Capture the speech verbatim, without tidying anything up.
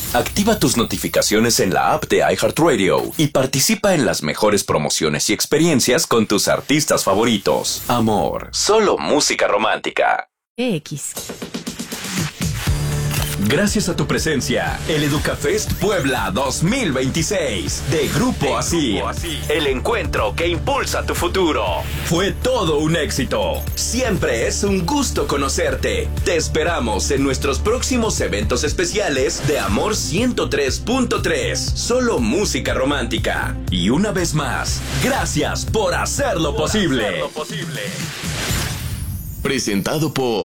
Activa tus notificaciones en la app de iHeartRadio y participa en las mejores promociones y experiencias con tus artistas favoritos. Amor, solo música romántica. X. Gracias a tu presencia, el EducaFest Puebla dos mil veintiséis de Grupo Asir, el encuentro que impulsa tu futuro. Fue todo un éxito. Siempre es un gusto conocerte. Te esperamos en nuestros próximos eventos especiales de Amor ciento tres punto tres, solo música romántica. Y una vez más, gracias por hacerlo posible. Presentado por